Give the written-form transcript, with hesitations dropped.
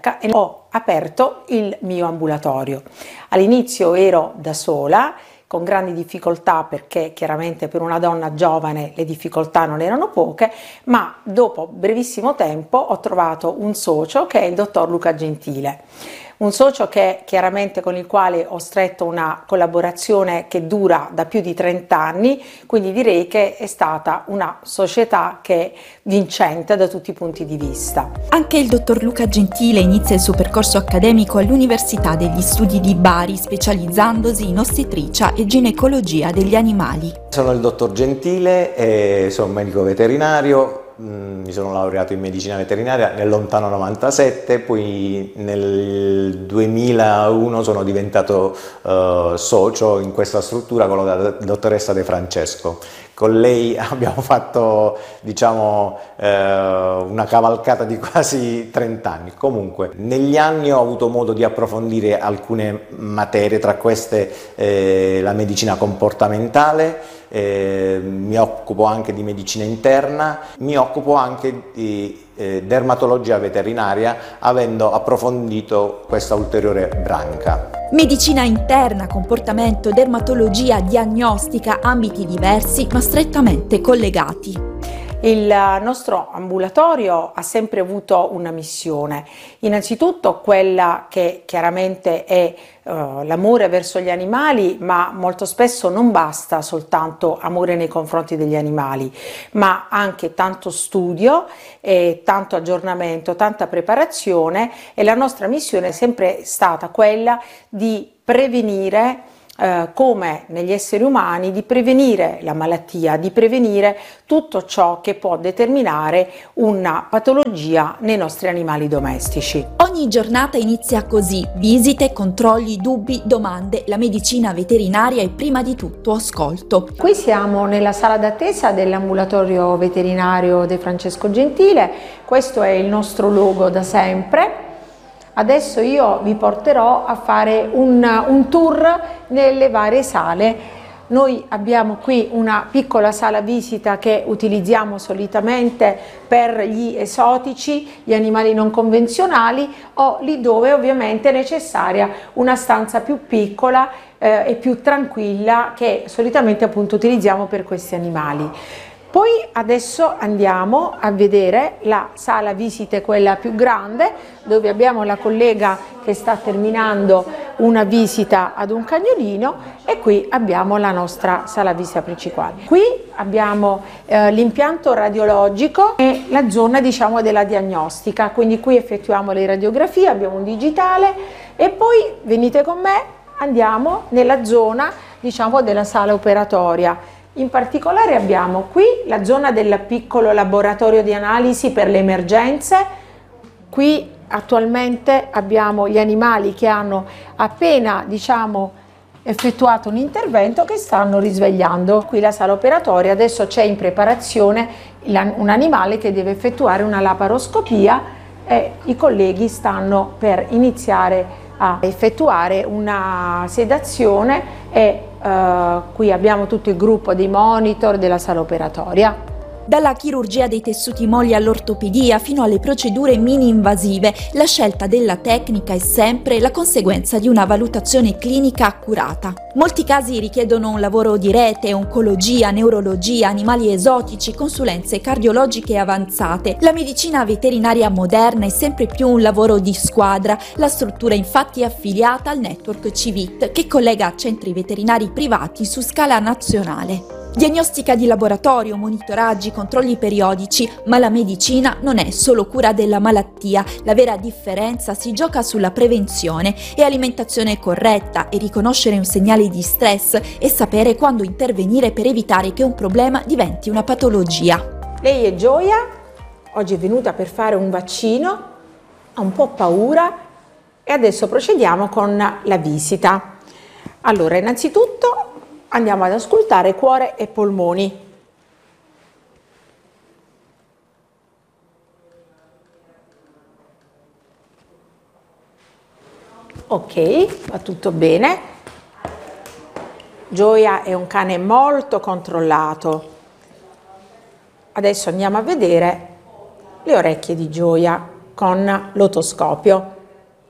Franca e ho aperto il mio ambulatorio. All'inizio ero da sola, con grandi difficoltà, perché chiaramente per una donna giovane le difficoltà non erano poche, ma dopo brevissimo tempo ho trovato un socio che è il dottor Luca Gentile. Un socio che chiaramente con il quale ho stretto una collaborazione che dura da più di 30 anni, quindi direi che è stata una società che è vincente da tutti i punti di vista. Anche il dottor Luca Gentile inizia il suo percorso accademico all'Università degli Studi di Bari, specializzandosi in ostetricia e ginecologia degli animali. Sono il dottor Gentile e sono medico veterinario. Mi sono laureato in medicina veterinaria nel lontano 97, poi nel 2001 sono diventato socio in questa struttura con la dottoressa De Francesco. Con lei abbiamo fatto, diciamo, una cavalcata di quasi 30 anni. Comunque, negli anni ho avuto modo di approfondire alcune materie, tra queste la medicina comportamentale, mi occupo anche di medicina interna, mi occupo anche di dermatologia veterinaria, avendo approfondito questa ulteriore branca. Medicina interna, comportamento, dermatologia, diagnostica, ambiti diversi ma strettamente collegati. Il nostro ambulatorio ha sempre avuto una missione, innanzitutto quella che chiaramente è l'amore verso gli animali, ma molto spesso non basta soltanto amore nei confronti degli animali, ma anche tanto studio, tanto aggiornamento, tanta preparazione, e la nostra missione è sempre stata quella di prevenire, come negli esseri umani, di prevenire la malattia, di prevenire tutto ciò che può determinare una patologia nei nostri animali domestici. Ogni giornata inizia così: visite, controlli, dubbi, domande. La medicina veterinaria è prima di tutto ascolto. Qui siamo nella sala d'attesa dell'ambulatorio veterinario De Francesco Gentile. Questo è il nostro logo da sempre. Adesso io vi porterò a fare un tour nelle varie sale. Noi abbiamo qui una piccola sala visita che utilizziamo solitamente per gli esotici, gli animali non convenzionali, o lì dove ovviamente è necessaria una stanza più piccola e più tranquilla, che solitamente appunto utilizziamo per questi animali. Poi adesso andiamo a vedere la sala visite, quella più grande, dove abbiamo la collega che sta terminando una visita ad un cagnolino, e qui abbiamo la nostra sala visita principale. Qui abbiamo l'impianto radiologico e la zona, diciamo, della diagnostica, quindi qui effettuiamo le radiografie, abbiamo un digitale, e poi venite con me, andiamo nella zona, diciamo, della sala operatoria. In particolare abbiamo qui la zona del piccolo laboratorio di analisi per le emergenze. Qui attualmente abbiamo gli animali che hanno appena, diciamo, effettuato un intervento, che stanno risvegliando. Qui la sala operatoria, adesso c'è in preparazione un animale che deve effettuare una laparoscopia e i colleghi stanno per iniziare a effettuare una sedazione, e qui abbiamo tutto il gruppo dei monitor della sala operatoria. Dalla chirurgia dei tessuti molli all'ortopedia fino alle procedure mini-invasive, la scelta della tecnica è sempre la conseguenza di una valutazione clinica accurata. Molti casi richiedono un lavoro di rete: oncologia, neurologia, animali esotici, consulenze cardiologiche avanzate. La medicina veterinaria moderna è sempre più un lavoro di squadra. La struttura infatti è affiliata al network CIVIT, che collega centri veterinari privati su scala nazionale. Diagnostica di laboratorio, monitoraggi, controlli periodici, ma la medicina non è solo cura della malattia. La vera differenza si gioca sulla prevenzione e alimentazione corretta, e riconoscere un segnale di stress e sapere quando intervenire per evitare che un problema diventi una patologia. Lei è Gioia, oggi è venuta per fare un vaccino, ha un po' paura, e adesso procediamo con la visita. Allora, innanzitutto andiamo ad ascoltare cuore e polmoni. Ok, va tutto bene. Gioia è un cane molto controllato. Adesso andiamo a vedere le orecchie di Gioia con l'otoscopio.